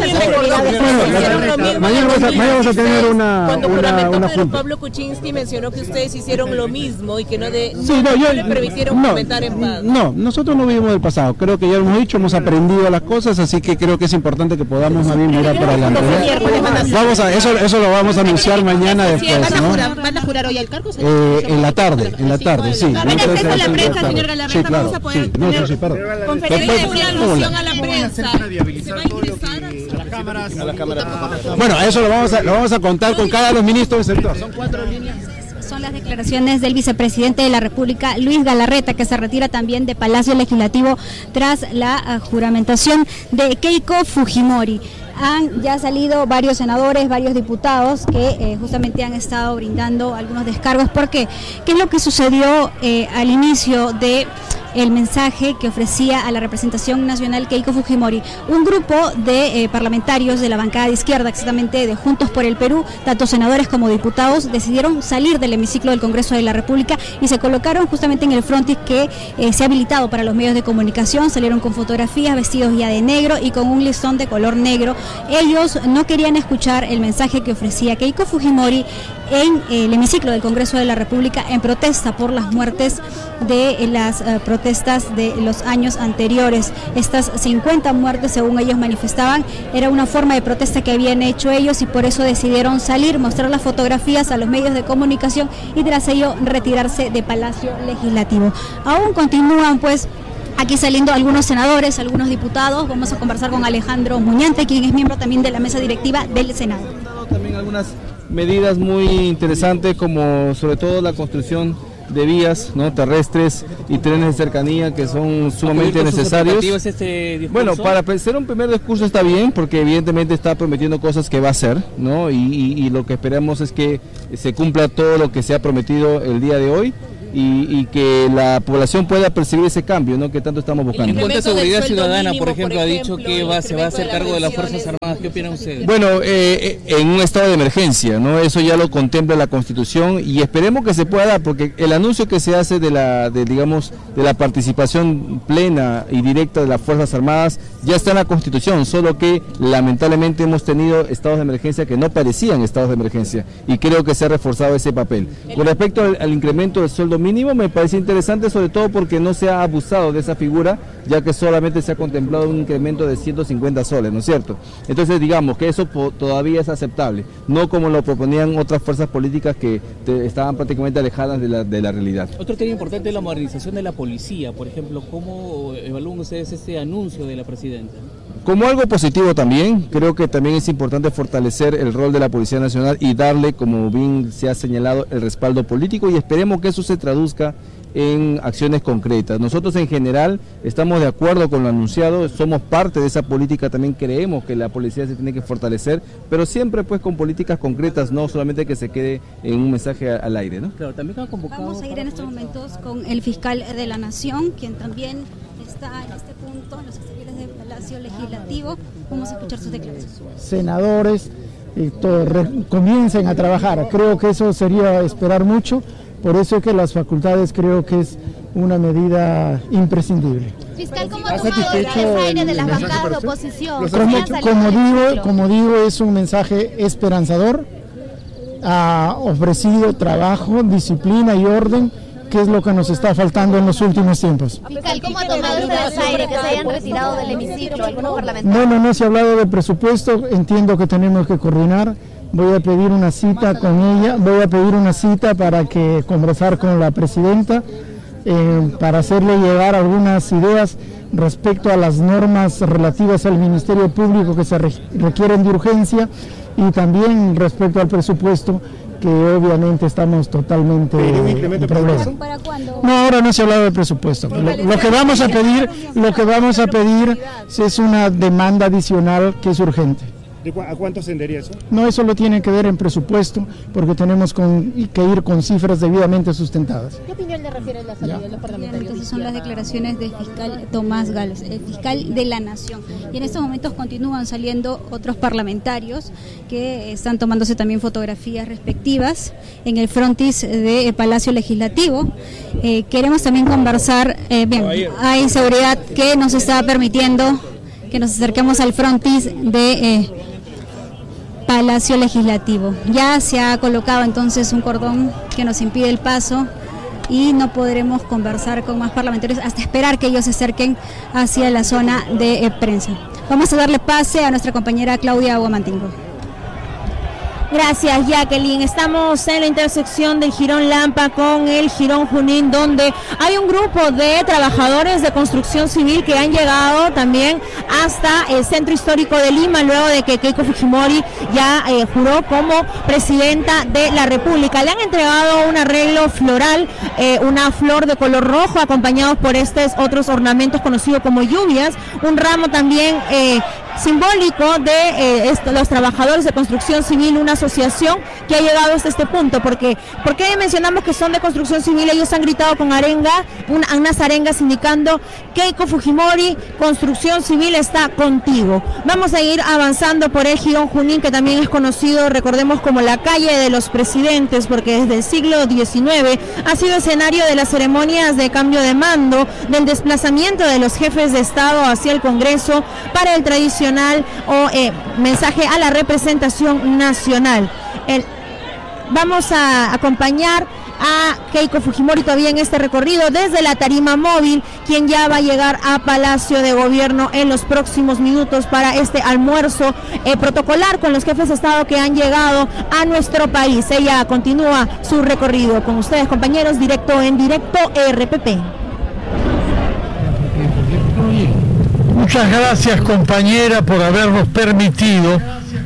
mañana vamos a tener una junta. Pablo Kuczynski mencionó que ustedes hicieron lo mismo y que no le permitieron comentar en paz. No, nosotros no vivimos del pasado, creo que ya lo hemos dicho, hemos aprendido las cosas, así que creo que es importante que podamos también mirar para adelante. Eso lo vamos a anunciar mañana después, ¿no? ¿Van a jurar hoy al cargo? En la tarde, sí. Prensa, señor Galarreta, sí, claro, vamos a poder sí, tener conferencia de alusión a la prensa. ¿Se va a ingresar a las cámaras? Bueno, eso lo vamos a contar con cada los ministros del sector. Son 4 líneas. Son las declaraciones del vicepresidente de la República, Luis Galarreta, que se retira también de Palacio Legislativo tras la juramentación de Keiko Fujimori. Han ya salido varios senadores, varios diputados que justamente han estado brindando algunos descargos. ¿Por qué? ¿Qué es lo que sucedió al inicio de el mensaje que ofrecía a la representación nacional Keiko Fujimori? Un grupo de parlamentarios de la bancada de izquierda, exactamente de Juntos por el Perú, tanto senadores como diputados, decidieron salir del hemiciclo del Congreso de la República y se colocaron justamente en el frontis que se ha habilitado para los medios de comunicación. Salieron con fotografías, vestidos ya de negro y con un listón de color negro. Ellos no querían escuchar el mensaje que ofrecía Keiko Fujimori en el hemiciclo del Congreso de la República en protesta por las muertes de las protestas de los años anteriores. Estas 50 muertes, según ellos manifestaban, era una forma de protesta que habían hecho ellos y por eso decidieron salir, mostrar las fotografías a los medios de comunicación y tras ello retirarse de Palacio Legislativo. Aún continúan pues aquí saliendo algunos senadores, algunos diputados. Vamos a conversar con Alejandro Muñante, quien es miembro también de la mesa directiva del Senado. También algunas medidas muy interesantes, como sobre todo la construcción de vías, ¿no?, terrestres y trenes de cercanía que son sumamente necesarios. Bueno, para hacer un primer discurso está bien, porque evidentemente está prometiendo cosas que va a hacer, ¿no? Y lo que esperamos es que se cumpla todo lo que se ha prometido el día de hoy. Y que la población pueda percibir ese cambio, ¿no?, que tanto estamos buscando. En cuanto a seguridad ciudadana, por ejemplo, ha dicho que se va a hacer cargo de las Fuerzas Armadas. ¿Qué opinan ustedes? Bueno, en un estado de emergencia, ¿no? Eso ya lo contempla la Constitución y esperemos que se pueda dar, porque el anuncio que se hace de la participación plena y directa de las Fuerzas Armadas ya está en la Constitución, solo que lamentablemente hemos tenido estados de emergencia que no parecían estados de emergencia y creo que se ha reforzado ese papel. Con respecto al incremento del sueldo mínimo, me parece interesante, sobre todo porque no se ha abusado de esa figura, ya que solamente se ha contemplado un incremento de 150 soles, ¿no es cierto? Entonces digamos que eso todavía es aceptable, no como lo proponían otras fuerzas políticas que estaban prácticamente alejadas de la realidad. Otro tema importante es la modernización de la policía, por ejemplo. ¿Cómo evalúan ustedes este anuncio de la presidenta? Como algo positivo también, creo que también es importante fortalecer el rol de la Policía Nacional y darle, como bien se ha señalado, el respaldo político, y esperemos que eso se traduzca en acciones concretas. Nosotros en general estamos de acuerdo con lo anunciado, somos parte de esa política, también creemos que la policía se tiene que fortalecer, pero siempre pues con políticas concretas, no solamente que se quede en un mensaje al aire, ¿no? Claro, también ha convocado... Vamos a ir en estos momentos con el fiscal de la Nación, quien también está en este punto, en los exteriores del Palacio Legislativo. Vamos a escuchar sus declaraciones. Senadores comiencen a trabajar, creo que eso sería esperar mucho. Por eso es que las facultades creo que es una medida imprescindible. Fiscal, ¿cómo ha tomado el desaire de las bancadas de oposición? Como digo, es un mensaje esperanzador. Ha ofrecido trabajo, disciplina y orden, que es lo que nos está faltando en los últimos tiempos. Fiscal, ¿cómo ha tomado este desaire que se hayan retirado del hemiciclo algunos parlamentarios? Bueno, no se ha hablado de presupuesto, entiendo que tenemos que coordinar. Voy a pedir una cita con ella, para que conversar con la presidenta, para hacerle llegar algunas ideas respecto a las normas relativas al Ministerio Público que se requieren de urgencia, y también respecto al presupuesto, que obviamente estamos totalmente en problemas. ¿Para cuándo? No, ahora no se ha hablado de presupuesto. Lo que vamos a pedir es una demanda adicional que es urgente. ¿A cuánto ascendería eso? No, eso lo tiene que ver en presupuesto, porque tenemos que ir con cifras debidamente sustentadas. ¿Qué opinión le refiere a la salida de los parlamentarios? Estas son las declaraciones del fiscal Tomás Gales, el fiscal de la Nación. Y en estos momentos continúan saliendo otros parlamentarios que están tomándose también fotografías respectivas en el frontis del Palacio Legislativo. Queremos también conversar, hay seguridad que nos está permitiendo que nos acerquemos al frontis de Palacio Legislativo. Ya se ha colocado entonces un cordón que nos impide el paso y no podremos conversar con más parlamentarios hasta esperar que ellos se acerquen hacia la zona de prensa. Vamos a darle pase a nuestra compañera Claudia Aguamantingo. Gracias, Jacqueline. Estamos en la intersección del Jirón Lampa con el Jirón Junín, donde hay un grupo de trabajadores de construcción civil que han llegado también hasta el Centro Histórico de Lima, luego de que Keiko Fujimori ya juró como presidenta de la República. Le han entregado un arreglo floral, una flor de color rojo, acompañados por estos otros ornamentos conocidos como lluvias, un ramo también simbólico de los trabajadores de construcción civil, una asociación que ha llegado hasta este punto. ¿Por qué mencionamos que son de construcción civil? Ellos han gritado con unas arengas indicando: Keiko Fujimori, construcción civil está contigo. Vamos a ir avanzando por el Jirón Junín, que también es conocido, recordemos, como la calle de los presidentes, porque desde el siglo XIX ha sido escenario de las ceremonias de cambio de mando, del desplazamiento de los jefes de Estado hacia el Congreso para el tradicional mensaje a la representación nacional. Vamos a acompañar a Keiko Fujimori todavía en este recorrido desde la tarima móvil, quien ya va a llegar a Palacio de Gobierno en los próximos minutos para este almuerzo protocolar con los jefes de Estado que han llegado a nuestro país. Ella continúa su recorrido con ustedes, compañeros, directo en directo RPP. Muchas gracias, compañera, por habernos permitido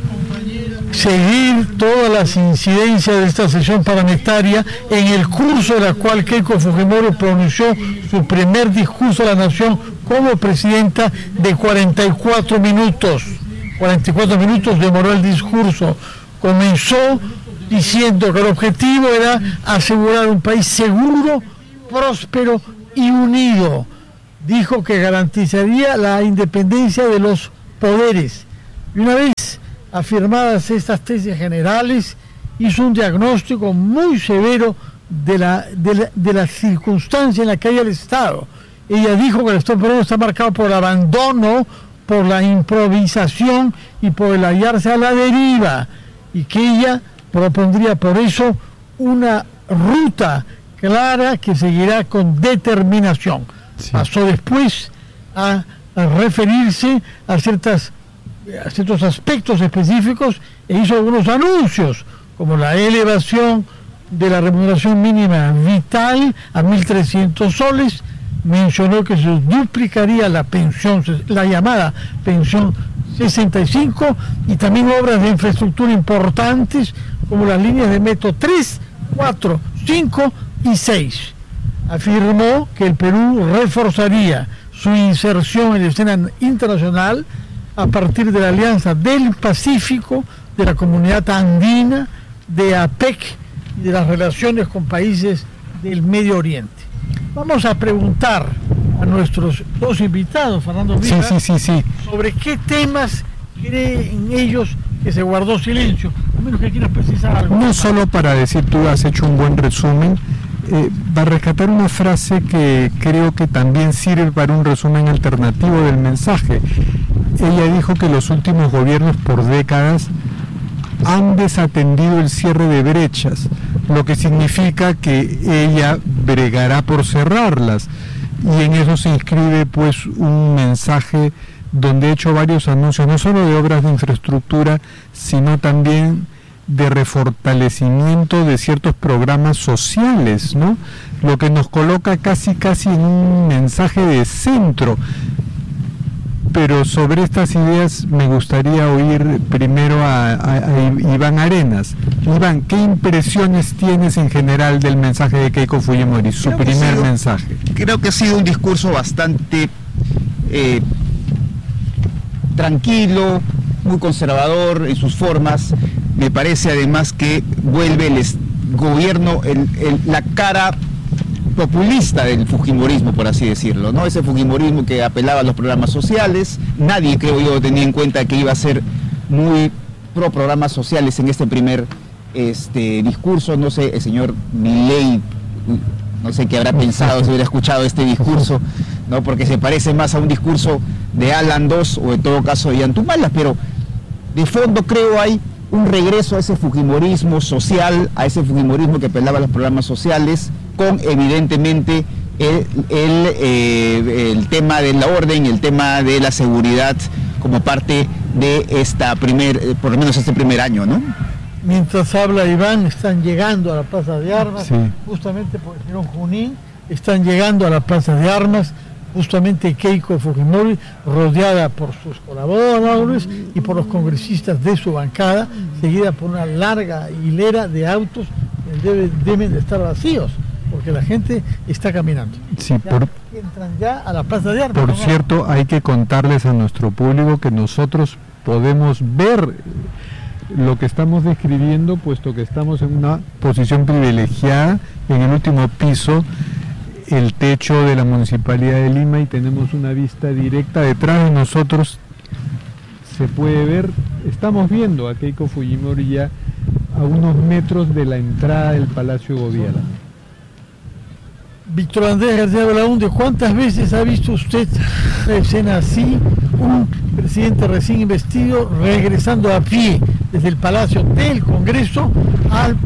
seguir todas las incidencias de esta sesión parlamentaria, en el curso de la cual Keiko Fujimori pronunció su primer discurso a la nación como presidenta de 44 minutos. 44 minutos demoró el discurso. Comenzó diciendo que el objetivo era asegurar un país seguro, próspero y unido. Dijo que garantizaría la independencia de los poderes. Y una vez afirmadas estas tesis generales, hizo un diagnóstico muy severo de la circunstancia en la que hay el Estado. Ella dijo que el Estado peruano está marcado por el abandono, por la improvisación y por el hallarse a la deriva, y que ella propondría por eso una ruta clara que seguirá con determinación. Sí. Pasó después a referirse a ciertos aspectos específicos e hizo algunos anuncios, como la elevación de la remuneración mínima vital a 1.300 soles, mencionó que se duplicaría la pensión, la llamada pensión 65, y también obras de infraestructura importantes como las líneas de metro 3, 4, 5 y 6. Afirmó que el Perú reforzaría su inserción en la escena internacional a partir de la Alianza del Pacífico, de la Comunidad Andina, de APEC y de las relaciones con países del Medio Oriente. Vamos a preguntar a nuestros dos invitados, Fernando Vila, sobre qué temas creen ellos que se guardó silencio. A menos que quieras precisar algo. No solo para decir, tú has hecho un buen resumen, para rescatar una frase que creo que también sirve para un resumen alternativo del mensaje. Ella dijo que los últimos gobiernos por décadas han desatendido el cierre de brechas, lo que significa que ella bregará por cerrarlas, y en eso se inscribe pues un mensaje donde ha hecho varios anuncios, no solo de obras de infraestructura, sino también de refortalecimiento de ciertos programas sociales, ¿no? Lo que nos coloca casi en un mensaje de centro. Pero sobre estas ideas me gustaría oír primero a Iván Arenas. Iván, ¿qué impresiones tienes en general del mensaje de Keiko Fujimori, su primer mensaje? Creo que ha sido un discurso bastante tranquilo, muy conservador en sus formas. Me parece además que vuelve el gobierno, la cara populista del fujimorismo, por así decirlo, ¿no? Ese fujimorismo que apelaba a los programas sociales. Nadie, creo yo, tenía en cuenta que iba a ser muy pro programas sociales en este primer discurso. No sé, el señor Milei, no sé qué habrá pensado si hubiera escuchado este discurso, ¿no? Porque se parece más a un discurso de Alan II o en todo caso de Yantumala, pero de fondo creo hay un regreso a ese fujimorismo social, a ese fujimorismo que apelaba a los programas sociales, con evidentemente el tema de la orden, el tema de la seguridad como parte de por lo menos este primer año, ¿no? Mientras habla Iván, están llegando a la Plaza de Armas, justamente por el Girón Junín, están llegando a la Plaza de Armas, justamente Keiko Fujimori, rodeada por sus colaboradores y por los congresistas de su bancada, seguida por una larga hilera de autos que deben de estar vacíos, porque la gente está caminando. Sí, entran ya a la Plaza de Armas. Por cierto, hay que contarles a nuestro público que nosotros podemos ver lo que estamos describiendo, puesto que estamos en una posición privilegiada en el último piso, el techo de la Municipalidad de Lima, y tenemos una vista directa detrás de nosotros. Se puede ver, estamos viendo a Keiko Fujimori ya a unos metros de la entrada del Palacio de Gobierno. Víctor Andrés García Belaúnde, ¿cuántas veces ha visto usted una escena así? Un presidente recién investido regresando a pie desde el Palacio del Congreso al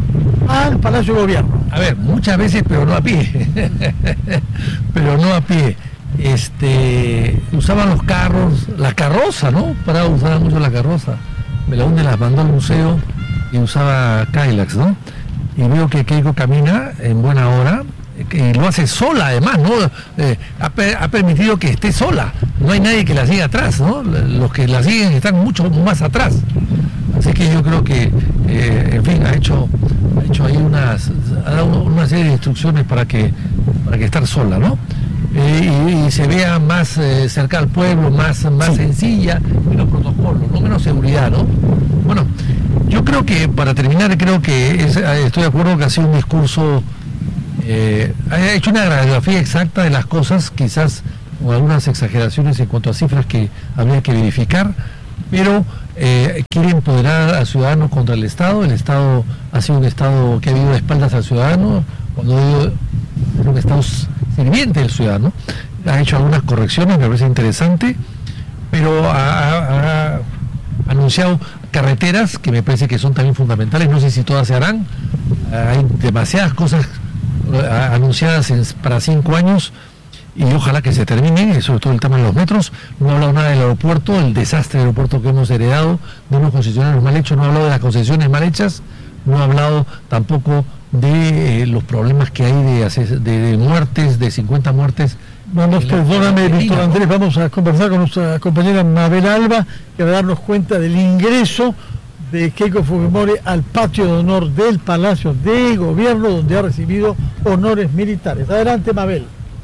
al Palacio de Gobierno. A ver, muchas veces, pero no a pie. Pero no a pie. Usaban los carros, la carroza, ¿no? Parado usaba mucho la carroza. Belaúnde las mandó al museo y usaba Cadillacs, ¿no? Y veo que Keiko camina en buena hora, y lo hace sola además, ¿no? Ha permitido que esté sola, no hay nadie que la siga atrás, ¿no? Los que la siguen están mucho más atrás. Así que yo creo que, en fin, ha hecho ahí ha dado una serie de instrucciones para que estar sola, ¿no? Y se vea más cerca al pueblo, más sencilla, menos protocolo, no menos seguridad, ¿no? Bueno, yo creo que, para terminar, estoy de acuerdo que ha sido un discurso, ha hecho una radiografía exacta de las cosas, quizás con algunas exageraciones en cuanto a cifras que habría que verificar, pero quiere empoderar al ciudadano contra el Estado ha sido un Estado que ha vivido de espaldas al ciudadano, cuando digo un Estado sirviente del ciudadano, ha hecho algunas correcciones, me parece interesante, pero ha anunciado carreteras que me parece que son también fundamentales, no sé si todas se harán, hay demasiadas cosas anunciadas para 5 años y ojalá que se termine, sobre todo el tema de los metros. No ha hablado nada del aeropuerto, el desastre del aeropuerto que hemos heredado, de unos concesionarios mal hechos, no ha hablado de las concesiones mal hechas, no ha hablado tampoco de los problemas que hay de muertes, de 50 muertes. Vamos, perdóname, Víctor Andrés, vamos a conversar con nuestra compañera Mabel Alba, que va a darnos cuenta del ingreso de Keiko Fujimori al patio de honor del Palacio de Gobierno, donde ha recibido honores militares. Adelante, Mabel.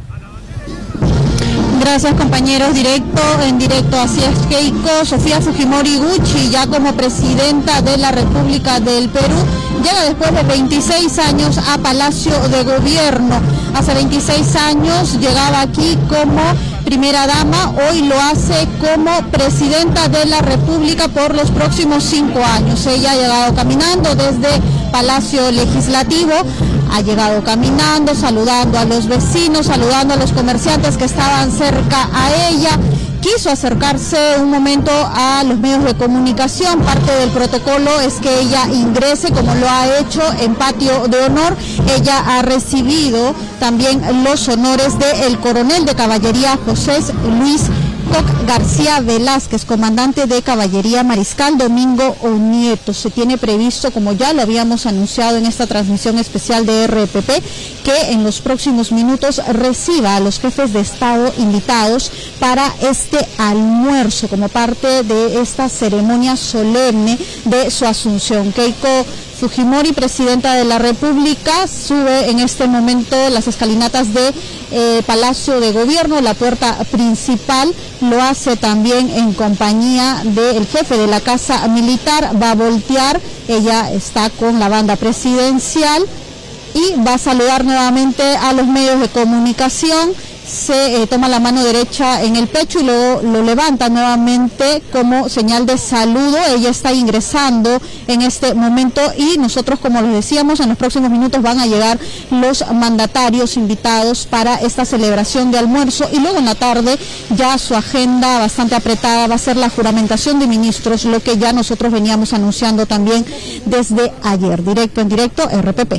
Gracias, compañeros. En directo, así es. Keiko Sofía Fujimori Gucci, ya como presidenta de la República del Perú, llega después de 26 años a Palacio de Gobierno. Hace 26 años llegaba aquí como primera dama, hoy lo hace como presidenta de la República por los próximos 5 años. Ella ha llegado caminando desde Palacio Legislativo, ha llegado caminando, saludando a los vecinos, saludando a los comerciantes que estaban cerca a ella. Quiso acercarse un momento a los medios de comunicación. Parte del protocolo es que ella ingrese, como lo ha hecho en patio de honor. Ella ha recibido también los honores del coronel de caballería José Luis Koch García Velázquez, comandante de Caballería Mariscal Domingo Onieto. Se tiene previsto, como ya lo habíamos anunciado en esta transmisión especial de RPP, que en los próximos minutos reciba a los jefes de Estado invitados para este almuerzo como parte de esta ceremonia solemne de su asunción. Keiko Fujimori, presidenta de la República, sube en este momento las escalinatas de Palacio de Gobierno, la puerta principal. Lo hace también en compañía del jefe de la Casa Militar. Va a voltear, ella está con la banda presidencial y va a saludar nuevamente a los medios de comunicación. Se toma la mano derecha en el pecho y luego lo levanta nuevamente como señal de saludo. Ella está ingresando en este momento y nosotros, como les decíamos, en los próximos minutos van a llegar los mandatarios invitados para esta celebración de almuerzo, y luego en la tarde, ya su agenda bastante apretada, va a ser la juramentación de ministros, lo que ya nosotros veníamos anunciando también desde ayer. En directo, RPP.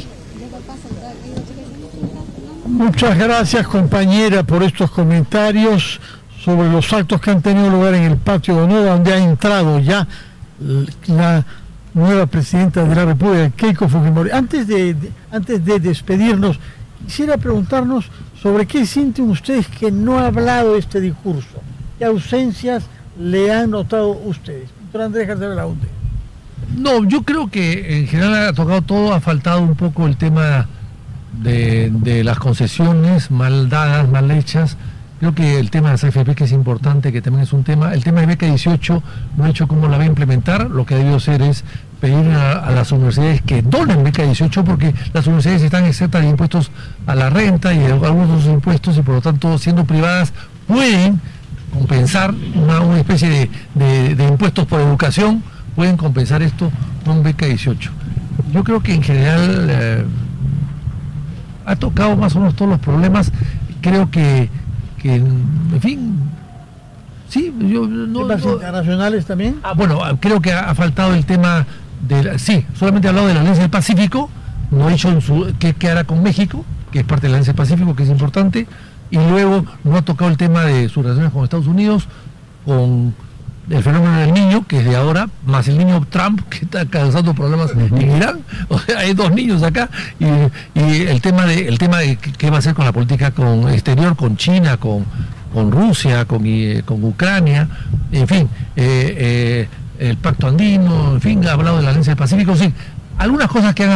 Muchas gracias, compañera, por estos comentarios sobre los actos que han tenido lugar en el patio de honor, donde ha entrado ya la nueva presidenta de la República, Keiko Fujimori. Antes de despedirnos, quisiera preguntarnos sobre qué sienten ustedes que no ha hablado este discurso. ¿Qué ausencias le han notado ustedes? Doctor Andrés García Belaúnde. No, yo creo que en general ha tocado todo, ha faltado un poco el tema de las concesiones mal dadas, mal hechas. Creo que el tema de las AFP, que es importante, que también es un tema. El tema de beca 18 no ha hecho cómo la va a implementar. Lo que ha debido hacer es pedir a las universidades que donen beca 18, porque las universidades están exentas de impuestos a la renta y de algunos otros impuestos, y por lo tanto, siendo privadas, pueden compensar una especie de impuestos por educación, pueden compensar esto con beca 18. Yo creo que en general ha tocado más o menos todos los problemas. Creo que en fin, sí, yo no... ¿Temas internacionales también? Bueno, creo que ha faltado el tema sí, solamente he hablado de la Alianza del Pacífico, no ha dicho qué hará con México, que es parte de la Alianza del Pacífico, que es importante, y luego no ha tocado el tema de sus relaciones con Estados Unidos, con el fenómeno del niño, que es de ahora, más el niño Trump, que está causando problemas en Irán. O sea, hay 2 niños acá, y el tema de qué va a hacer con la política exterior, con China, con Rusia, con Ucrania, en fin, el Pacto Andino, en fin, ha hablado de la Alianza del Pacífico, sí, algunas cosas que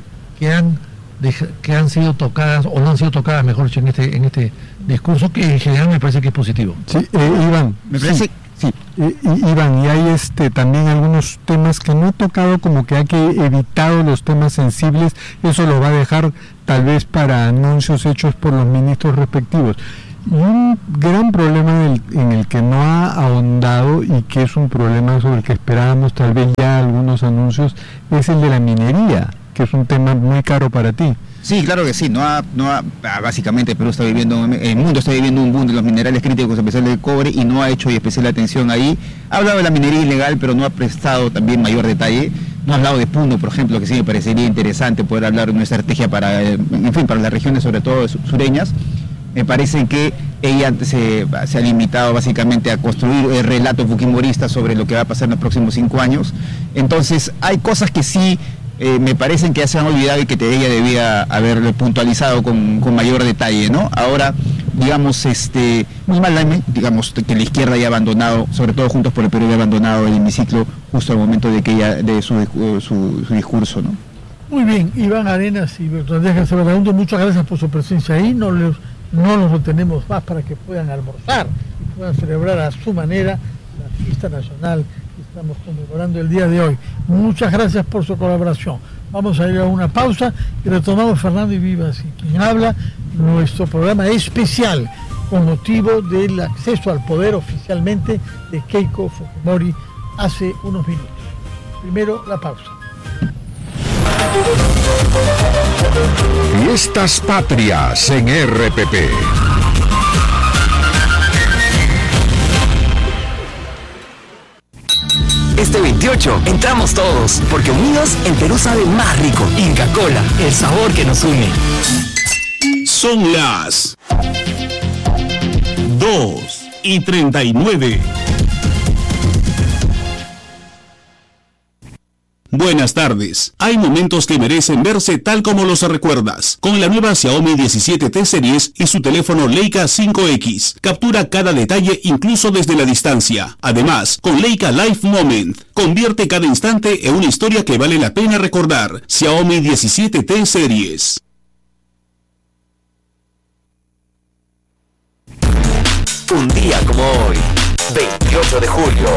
han sido tocadas, o no han sido tocadas, mejor dicho, en este discurso, que en general me parece que es positivo. Sí, Iván, me parece... Sí, Iván, y hay también algunos temas que no he tocado, como que hay que evitar los temas sensibles, eso lo va a dejar tal vez para anuncios hechos por los ministros respectivos. Y un gran problema en el que no ha ahondado, y que es un problema sobre el que esperábamos tal vez ya algunos anuncios, es el de la minería, que es un tema muy caro para ti. Sí, claro que sí. Básicamente Perú el mundo está viviendo un boom de los minerales críticos, especialmente el cobre, y no ha hecho especial atención ahí. Ha hablado de la minería ilegal, pero no ha prestado también mayor detalle. No ha hablado de Puno, por ejemplo, que sí me parecería interesante poder hablar de una estrategia para las regiones, sobre todo sureñas. Me parece que ella se ha limitado básicamente a construir el relato fujimorista sobre lo que va a pasar en los próximos 5 años. Entonces, hay cosas que sí me parecen que ya se han olvidado y que ella debía haber puntualizado con mayor detalle, ¿no? Ahora, digamos, muy mal, digamos, que la izquierda haya abandonado, sobre todo Juntos por el Perú, haya abandonado el hemiciclo justo al momento de su discurso, ¿no? Muy bien, Iván Arenas y Bertrand Díaz Sebalaúnde, muchas gracias por su presencia ahí. No los retenemos más para que puedan almorzar y puedan celebrar a su manera la fiesta nacional que estamos conmemorando el día de hoy. Muchas gracias por su colaboración. Vamos a ir a una pausa y retomamos Fernando y Vivas y quien habla, nuestro programa especial con motivo del acceso al poder oficialmente de Keiko Fujimori hace unos minutos. Primero la pausa. Fiestas Patrias en RPP. Este 28 entramos todos, porque unidos el Perú sabe más rico. Inca Kola, el sabor que nos une. Son las 2:39. Buenas tardes. Hay momentos que merecen verse tal como los recuerdas. Con la nueva Xiaomi 17T Series y su teléfono Leica 5X. Captura cada detalle incluso desde la distancia. Además, con Leica Life Moment, convierte cada instante en una historia que vale la pena recordar. Xiaomi 17T Series. Un día como hoy, 28 de julio,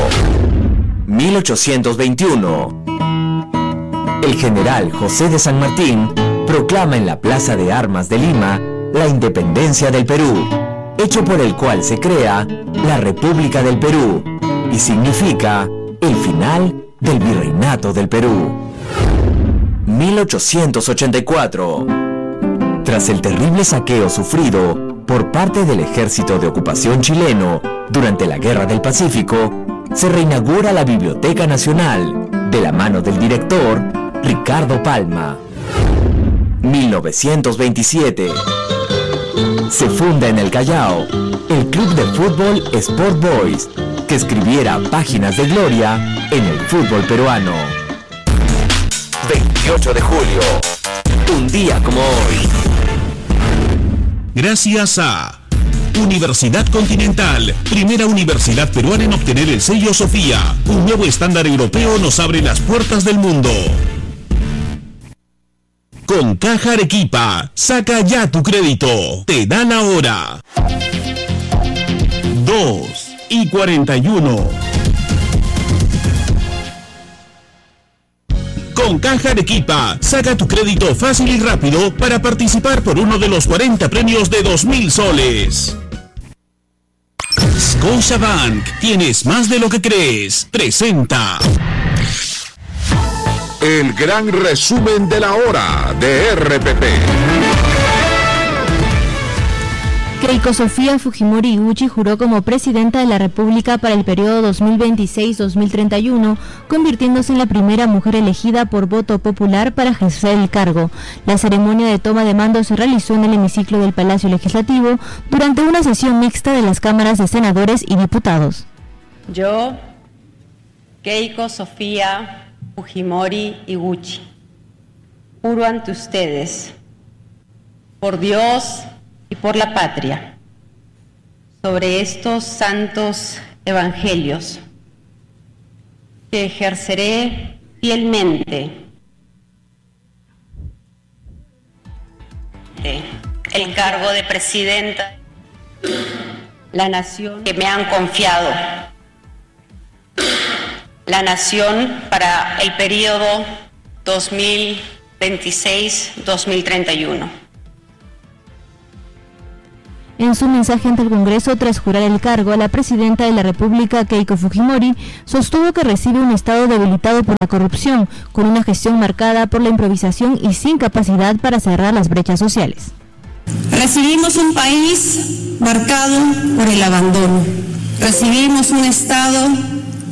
1821. El general José de San Martín proclama en la Plaza de Armas de Lima la independencia del Perú, hecho por el cual se crea la República del Perú y significa el final del Virreinato del Perú. 1884. Tras el terrible saqueo sufrido por parte del ejército de ocupación chileno durante la Guerra del Pacífico, se reinaugura la Biblioteca Nacional de la mano del director Ricardo Palma. 1927. Se funda en el Callao el club de fútbol Sport Boys, que escribiera páginas de gloria en el fútbol peruano. 28 de julio, un día como hoy. Gracias a Universidad Continental, primera universidad peruana en obtener el sello Sofía. Un nuevo estándar europeo nos abre las puertas del mundo. Con Caja Arequipa, saca ya tu crédito. Te da la hora. 2:41. Con Caja Arequipa, saca tu crédito fácil y rápido para participar por uno de los 40 premios de 2.000 soles. Scotiabank, tienes más de lo que crees. Presenta el gran resumen de la hora de RPP. Keiko Sofía Fujimori Iguchi juró como presidenta de la República para el periodo 2026-2031, convirtiéndose en la primera mujer elegida por voto popular para ejercer el cargo. La ceremonia de toma de mando se realizó en el hemiciclo del Palacio Legislativo durante una sesión mixta de las cámaras de senadores y diputados. Yo, Keiko Sofía Fujimori Iguchi, juro ante ustedes, por Dios y por la patria, sobre estos santos evangelios, que ejerceré fielmente el cargo de presidenta de la nación que me han confiado, la nación para el periodo 2026-2031. En su mensaje ante el Congreso tras jurar el cargo, la presidenta de la República, Keiko Fujimori, sostuvo que recibe un Estado debilitado por la corrupción, con una gestión marcada por la improvisación y sin capacidad para cerrar las brechas sociales. Recibimos un país marcado por el abandono. Recibimos un Estado